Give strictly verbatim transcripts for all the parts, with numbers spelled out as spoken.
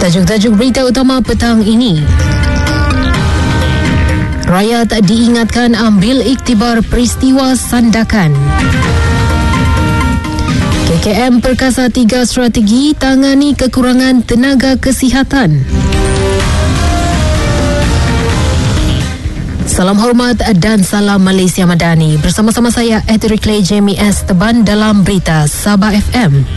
Tajuk-tajuk berita utama petang ini. Rakyat diingatkan ambil iktibar peristiwa Sandakan. K K M perkasa tiga strategi tangani kekurangan tenaga kesihatan. Salam hormat dan salam Malaysia Madani. Bersama-sama saya Etheric Clay Jamie S. Teban dalam berita Sabah F M.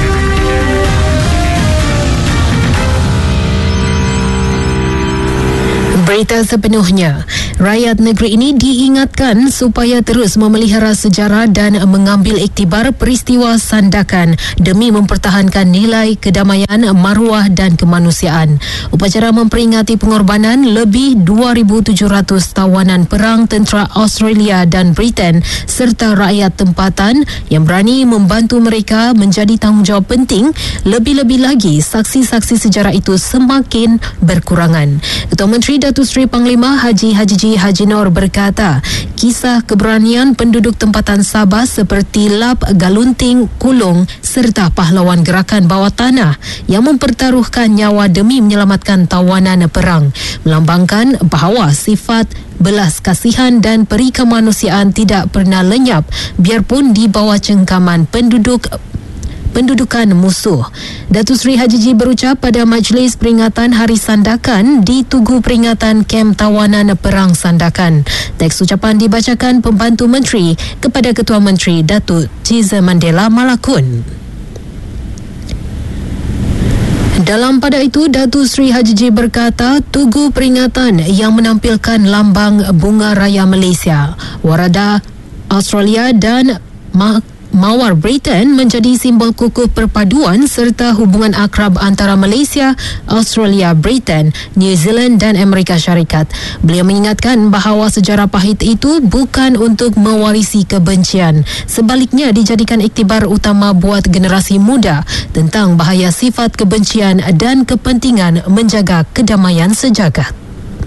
Berita sepenuhnya. Rakyat negeri ini diingatkan supaya terus memelihara sejarah dan mengambil iktibar peristiwa Sandakan demi mempertahankan nilai kedamaian, maruah dan kemanusiaan. Upacara memperingati pengorbanan lebih dua ribu tujuh ratus tawanan perang tentera Australia dan Britain serta rakyat tempatan yang berani membantu mereka menjadi tanggungjawab penting. Lebih-lebih lagi, saksi-saksi sejarah itu semakin berkurangan. Ketua Menteri Datuk Seri Panglima Haji Haji Haji Noor berkata, kisah keberanian penduduk tempatan Sabah seperti Lap, Galunting, Kulong serta pahlawan gerakan bawah tanah yang mempertaruhkan nyawa demi menyelamatkan tawanan perang melambangkan bahawa sifat belas kasihan dan peri kemanusiaan tidak pernah lenyap biarpun di bawah cengkaman penduduk pendudukan musuh. Datuk Seri Haji Ji berucap pada majlis peringatan Hari Sandakan di Tugu Peringatan Kem Tawanan Perang Sandakan. Teks ucapan dibacakan Pembantu Menteri kepada Ketua Menteri Datuk Jiza Mandela Malakun. Dalam pada itu, Datuk Seri Haji Ji berkata, Tugu Peringatan yang menampilkan lambang bunga raya Malaysia, warada Australia dan Ma- Mawar Britain menjadi simbol kukuh perpaduan serta hubungan akrab antara Malaysia, Australia, Britain, New Zealand dan Amerika Syarikat. Beliau mengingatkan bahawa sejarah pahit itu bukan untuk mewarisi kebencian. Sebaliknya dijadikan iktibar utama buat generasi muda tentang bahaya sifat kebencian dan kepentingan menjaga kedamaian sejagat.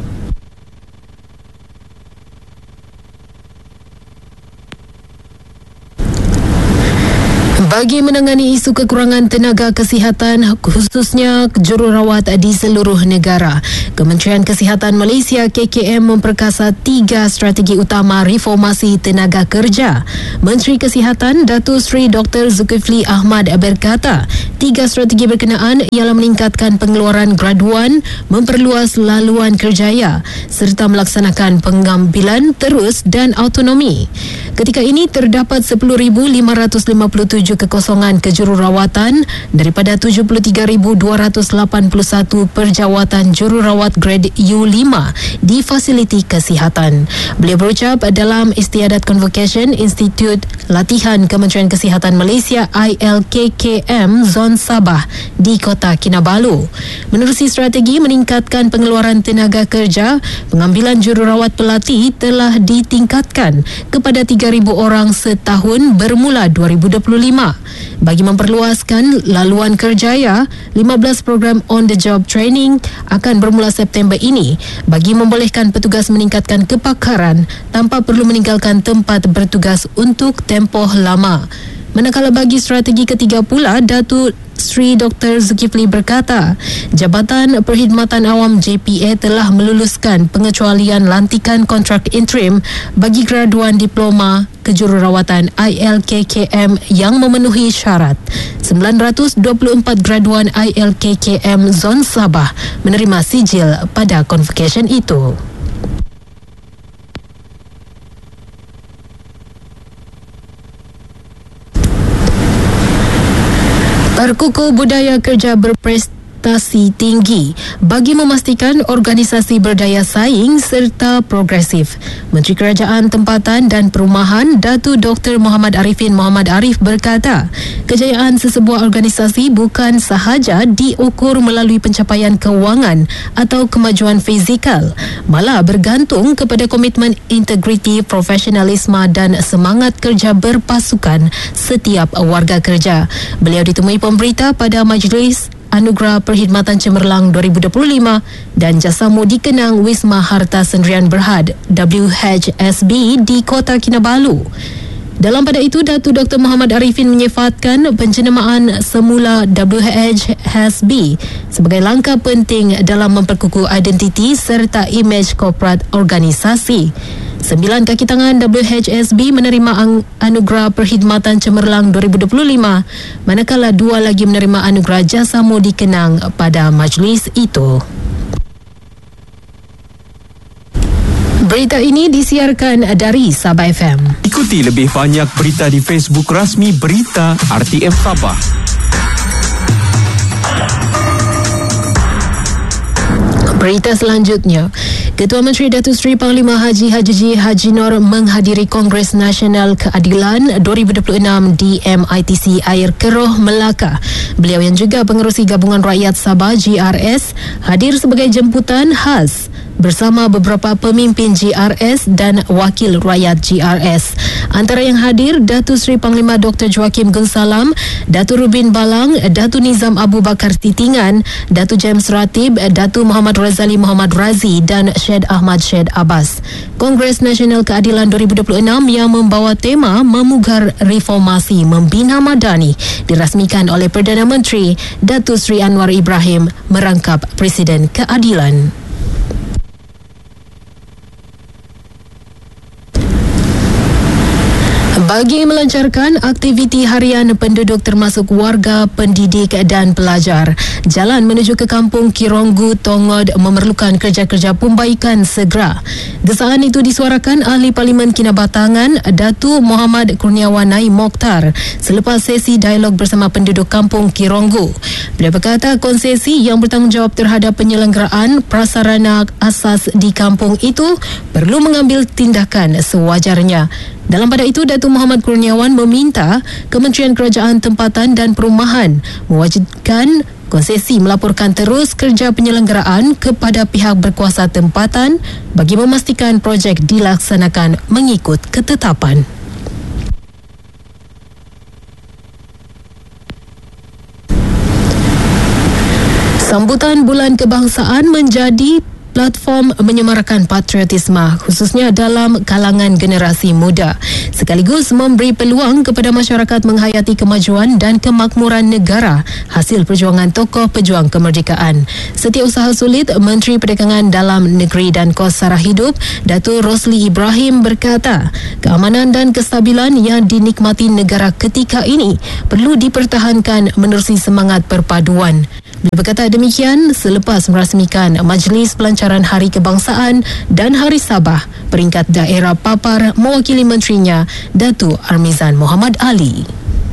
Bagi menangani isu kekurangan tenaga kesihatan khususnya jururawat di seluruh negara, Kementerian Kesihatan Malaysia K K M memperkasa tiga strategi utama reformasi tenaga kerja. Menteri Kesihatan Datuk Seri Doktor Zulkifli Ahmad berkata, tiga strategi berkenaan ialah meningkatkan pengeluaran graduan, memperluas laluan kerjaya serta melaksanakan pengambilan terus dan autonomi. Ketika ini terdapat sepuluh ribu lima ratus lima puluh tujuh kekosongan kejururawatan daripada tujuh puluh tiga ribu dua ratus lapan puluh satu perjawatan jururawat grade U lima di fasiliti kesihatan. Beliau berucap dalam istiadat convocation Institut Latihan Kementerian Kesihatan Malaysia I L K K M Zon Sabah di Kota Kinabalu. Menerusi strategi meningkatkan pengeluaran tenaga kerja, pengambilan jururawat pelatih telah ditingkatkan kepada tiga ribu orang setahun bermula dua ribu dua puluh lima. Bagi memperluaskan laluan kerjaya, lima belas program on-the-job training akan bermula September ini bagi membolehkan petugas meningkatkan kepakaran tanpa perlu meninggalkan tempat bertugas untuk tempoh lama. Manakala bagi strategi ketiga pula, Datuk Seri Doktor Zulkifli berkata, Jabatan Perkhidmatan Awam J P A telah meluluskan pengecualian lantikan kontrak interim bagi graduan diploma kejururawatan I L K K M yang memenuhi syarat. sembilan ratus dua puluh empat graduan I L K K M Zon Sabah menerima sijil pada convocation itu. Perkukuh budaya kerja berprestasi tinggi bagi memastikan organisasi berdaya saing serta progresif. Menteri Kerajaan Tempatan dan Perumahan Datuk Doktor Muhammad Arifin Muhammad Arif berkata, kejayaan sesebuah organisasi bukan sahaja diukur melalui pencapaian kewangan atau kemajuan fizikal, malah bergantung kepada komitmen integriti, profesionalisme dan semangat kerja berpasukan setiap warga kerja. Beliau ditemui pemberita pada majlis Anugerah Perkhidmatan Cemerlang dua ribu dua puluh lima dan Jasamu dikenang Wisma Harta Sendirian Berhad W H S B di Kota Kinabalu. Dalam pada itu, Datuk Doktor Muhammad Arifin menyifatkan penjenamaan semula W H S B sebagai langkah penting dalam memperkukuh identiti serta imej korporat organisasi. Sembilan kaki tangan W H S B menerima anugerah perkhidmatan cemerlang dua ribu dua puluh lima, manakala dua lagi menerima anugerah jasa mudi kenang pada majlis itu. Berita ini disiarkan dari Sabah F M. Ikuti lebih banyak berita di Facebook rasmi Berita R T M Sabah. Berita selanjutnya, Ketua Menteri Datuk Seri Panglima Haji Haji Haji Nur menghadiri Kongres Nasional Keadilan dua ribu dua puluh enam di M I T C Air Keroh, Melaka. Beliau yang juga pengerusi Gabungan Rakyat Sabah G R S hadir sebagai jemputan khas bersama beberapa pemimpin G R S dan wakil rakyat G R S. Antara yang hadir, Datuk Seri Panglima Doktor Joakim Gunsalam, Datuk Rubin Balang, Datuk Nizam Abu Bakar Titingan, Datuk James Ratib, Datuk Muhammad Razali Muhammad Razi dan Syed Ahmad Syed Abbas. Kongres Nasional Keadilan dua ribu dua puluh enam yang membawa tema Memugar Reformasi Membina Madani dirasmikan oleh Perdana Menteri Datuk Seri Anwar Ibrahim merangkap Presiden Keadilan. Bagi melancarkan aktiviti harian penduduk termasuk warga, pendidik dan pelajar, jalan menuju ke Kampung Kironggu, Tongod memerlukan kerja-kerja pembaikan segera. Desakan itu disuarakan Ahli Parlimen Kinabatangan Datuk Muhammad Kurniawanai Mokhtar selepas sesi dialog bersama penduduk Kampung Kironggu. Beliau berkata konsesi yang bertanggungjawab terhadap penyelenggaraan prasarana asas di kampung itu perlu mengambil tindakan sewajarnya. Dalam pada itu, Datuk Muhammad Kurniawan meminta Kementerian Kerajaan Tempatan dan Perumahan mewajibkan konsesi melaporkan terus kerja penyelenggaraan kepada pihak berkuasa tempatan bagi memastikan projek dilaksanakan mengikut ketetapan. Sambutan Bulan Kebangsaan menjadi platform menyemarakan patriotisme khususnya dalam kalangan generasi muda, sekaligus memberi peluang kepada masyarakat menghayati kemajuan dan kemakmuran negara hasil perjuangan tokoh pejuang kemerdekaan. Setiausaha Sulit Menteri Perdagangan Dalam Negeri dan Kos Sara Hidup Datuk Rosli Ibrahim berkata, keamanan dan kestabilan yang dinikmati negara ketika ini perlu dipertahankan menerusi semangat perpaduan. Beliau berkata demikian selepas merasmikan Majlis Pelancaran Hari Kebangsaan dan Hari Sabah peringkat daerah Papar mewakili menterinya Datuk Armizan Muhammad Ali.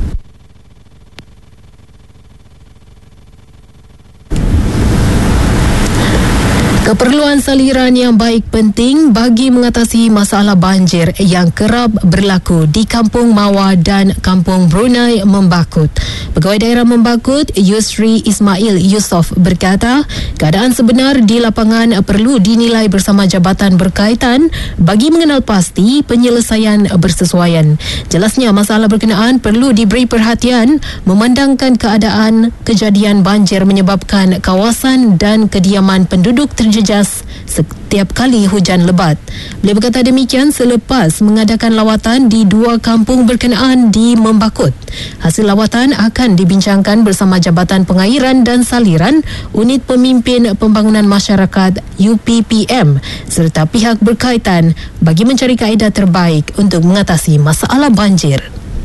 Keperluan saliran yang baik penting bagi mengatasi masalah banjir yang kerap berlaku di Kampung Mawa dan Kampung Brunei Membakut. Pegawai Daerah Membakut, Yusri Ismail Yusof berkata, keadaan sebenar di lapangan perlu dinilai bersama jabatan berkaitan bagi mengenal pasti penyelesaian bersesuaian. Jelasnya masalah berkenaan perlu diberi perhatian memandangkan keadaan kejadian banjir menyebabkan kawasan dan kediaman penduduk terjejas setiap kali hujan lebat. Beliau berkata demikian selepas mengadakan lawatan di dua kampung berkenaan di Membakut. Hasil lawatan akan dibincangkan bersama Jabatan Pengairan dan Saliran, Unit Pemimpin Pembangunan Masyarakat U P P M serta pihak berkaitan bagi mencari kaedah terbaik untuk mengatasi masalah banjir.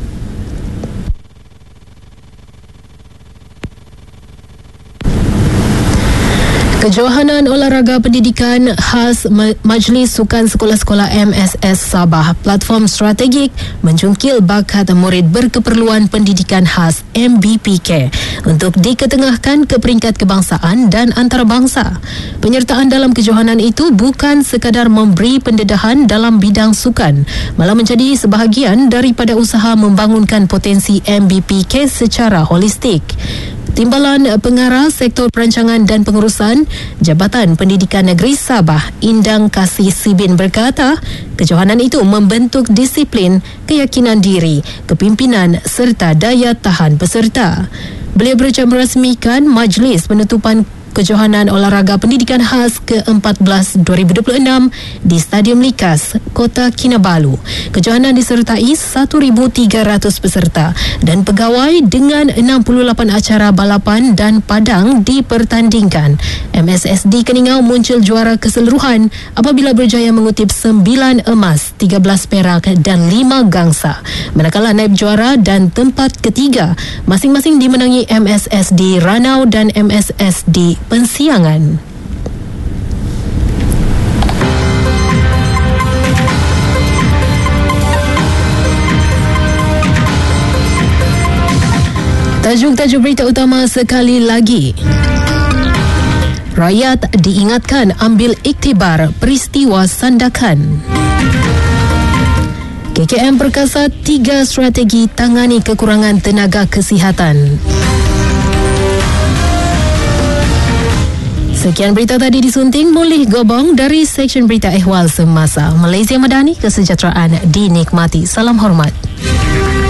Kejohanan Olahraga Pendidikan khas Majlis Sukan Sekolah-Sekolah M S S Sabah, platform strategik menjungkil bakat murid berkeperluan pendidikan khas M B P K untuk diketengahkan ke peringkat kebangsaan dan antarabangsa. Penyertaan dalam kejohanan itu bukan sekadar memberi pendedahan dalam bidang sukan, malah menjadi sebahagian daripada usaha membangunkan potensi M B P K secara holistik. Timbalan Pengarah Sektor Perancangan dan Pengurusan Jabatan Pendidikan Negeri Sabah, Indang Kasih Sibin berkata, kejohanan itu membentuk disiplin, keyakinan diri, kepimpinan serta daya tahan peserta. Beliau berucap merasmikan Majlis Penutupan Kejohanan Olahraga Pendidikan Khas ke empat belas dua ribu dua puluh enam di Stadium Likas, Kota Kinabalu. Kejohanan disertai satu ribu tiga ratus peserta dan pegawai dengan enam puluh lapan acara balapan dan padang dipertandingkan. M S S D Keningau muncul juara keseluruhan apabila berjaya mengutip sembilan emas, tiga belas perak dan lima gangsa. Manakala naib juara dan tempat ketiga masing-masing dimenangi M S S D Ranau dan M S S D Pensiangan. Tajuk-tajuk berita utama sekali lagi. Rakyat diingatkan ambil iktibar peristiwa Sandakan. K K M perkasa tiga strategi tangani kekurangan tenaga kesihatan. Sekian berita tadi disunting Mulih Gobong dari Seksyen Berita Ehwal Semasa. Malaysia Madani, kesejahteraan dinikmati. Salam hormat.